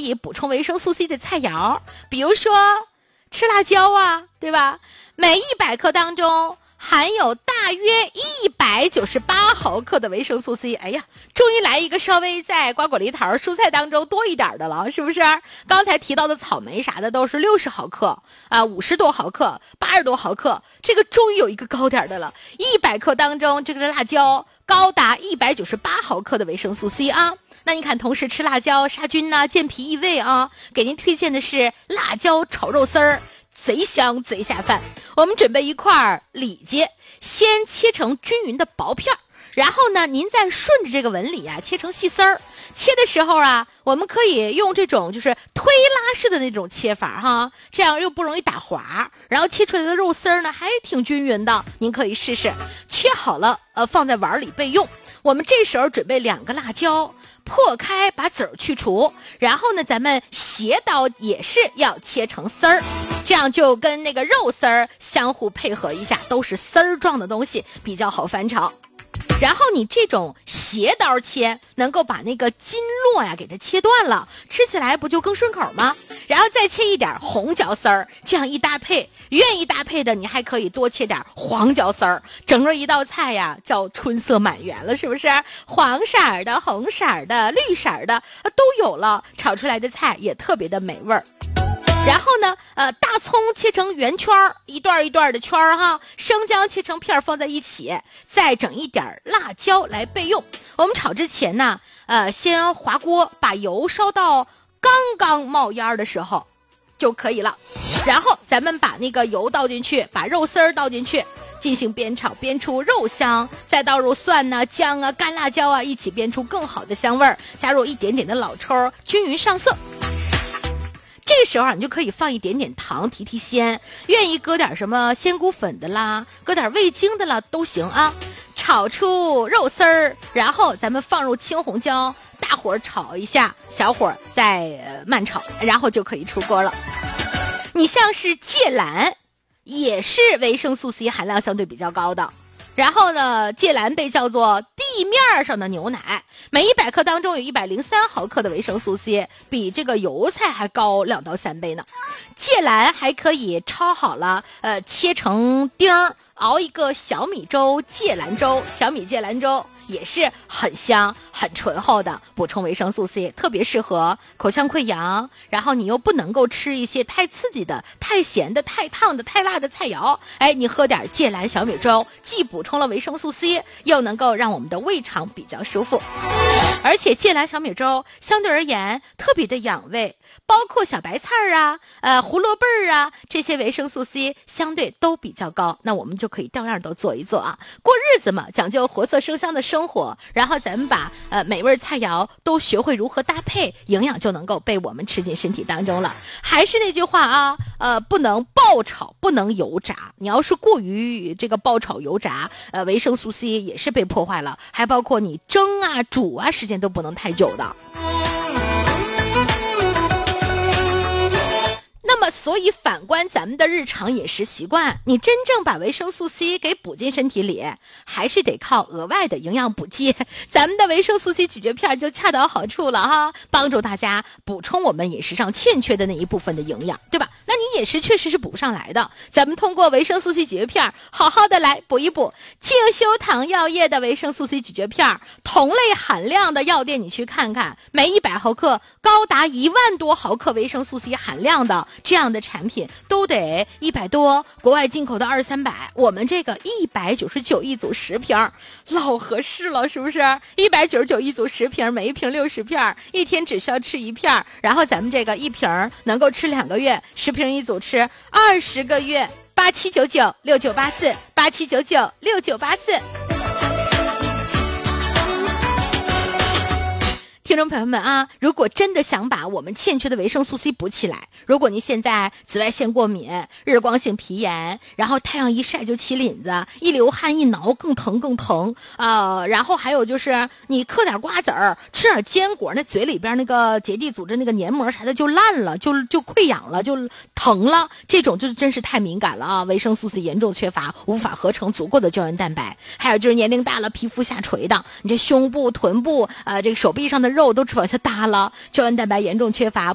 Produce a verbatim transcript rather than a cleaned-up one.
以补充维生素 C 的菜肴，比如说吃辣椒啊，对吧？每一百克当中含有大约一百九十八毫克的维生素 C。 哎呀，终于来一个稍微在瓜果梨桃蔬菜当中多一点的了，是不是？刚才提到的草莓啥的都是六十毫克啊，五十多毫克，八十多毫克，这个终于有一个高点的了。一百克当中这个辣椒高达一百九十八毫克的维生素 C 啊。那你看，同时吃辣椒杀菌呐、啊，健脾益胃啊。给您推荐的是辣椒炒肉丝儿，贼香贼下饭。我们准备一块里脊，先切成均匀的薄片，然后呢，您再顺着这个纹理啊切成细丝儿。切的时候啊，我们可以用这种就是推拉式的那种切法哈，这样又不容易打滑，然后切出来的肉丝儿呢还挺均匀的，您可以试试。切好了，呃，放在碗里备用。我们这时候准备两个辣椒，破开把籽儿去除，然后呢咱们斜刀也是要切成丝儿，这样就跟那个肉丝儿相互配合一下，都是丝儿状的东西，比较好翻炒。然后你这种斜刀切，能够把那个筋络呀给它切断了，吃起来不就更顺口吗？然后再切一点红椒丝儿，这样一搭配，愿意搭配的你还可以多切点黄椒丝儿，整个一道菜呀叫春色满园了，是不是？黄色的、红色的、绿色的都有了，炒出来的菜也特别的美味儿。然后呢，呃，大葱切成圆圈，一段一段的圈儿哈，生姜切成片放在一起，再整一点辣椒来备用。我们炒之前呢，呃，先滑锅，把油烧到刚刚冒烟的时候就可以了。然后咱们把那个油倒进去，把肉丝儿倒进去，进行煸炒，煸出肉香，再倒入蒜呢、姜啊、干辣椒啊，一起煸出更好的香味儿，加入一点点的老抽，均匀上色。这时候啊，你就可以放一点点糖提提鲜，愿意搁点什么鲜菇粉的啦，搁点味精的啦都行啊。炒出肉丝儿，然后咱们放入青红椒，大火炒一下，小火再、呃、慢炒，然后就可以出锅了。你像是芥蓝，也是维生素 C 含量相对比较高的。然后呢，芥蓝被叫做地面上的牛奶，每一百克当中有一百零三毫克的维生素 C， 比这个油菜还高两到三倍呢。芥蓝还可以焯好了，呃，切成丁儿，熬一个小米粥、芥蓝粥、小米芥蓝粥。也是很香很醇厚的，补充维生素 C， 特别适合口腔溃疡，然后你又不能够吃一些太刺激的、太咸的、太烫的、太辣的菜肴，哎，你喝点芥蓝小米粥，既补充了维生素 C， 又能够让我们的胃肠比较舒服。而且芥蓝小米粥相对而言特别的养胃，包括小白菜啊、呃胡萝卜啊，这些维生素 C 相对都比较高，那我们就可以调样都做一做啊。过日子嘛，讲究活色生香的生活，然后咱们把呃美味菜肴都学会如何搭配，营养就能够被我们吃进身体当中了。还是那句话啊，呃不能爆炒，不能油炸，你要是过于这个爆炒油炸，呃维生素 C 也是被破坏了，还包括你蒸啊煮啊时间都不能太久的。那么所以反观咱们的日常饮食习惯，你真正把维生素 C 给补进身体里，还是得靠额外的营养补剂。咱们的维生素 C 咀嚼片就恰到好处了哈，帮助大家补充我们饮食上欠缺的那一部分的营养，对吧？那你饮食确实是补不上来的，咱们通过维生素 C 咀嚼片好好的来补一补。静修堂药业的维生素 C 咀嚼片，同类含量的药店你去看看，每一百毫克高达一万多毫克维生素 C 含量的这样的产品都得一百多，国外进口的二三百，我们这个一百九十九一组十瓶，老合适了，是不是？一百九十九一组十瓶，每一瓶六十片，一天只需要吃一片，然后咱们这个一瓶能够吃两个月，十瓶一组吃二十个月。八七九九六九八四，八七九九六九八四。听众朋友们啊，如果真的想把我们欠缺的维生素 C 补起来，如果你现在紫外线过敏、日光性皮炎，然后太阳一晒就起疹子，一流汗一挠更疼更疼呃，然后还有就是你嗑点瓜子儿，吃点坚果，那嘴里边那个结缔组织那个黏膜啥的就烂了，就就溃疡了，就疼了，这种就真是太敏感了啊！维生素 C 严重缺乏，无法合成足够的胶原蛋白。还有就是年龄大了，皮肤下垂的，你这胸部、臀部呃这个手臂上的肉都往下耷了，胶原蛋白严重缺乏，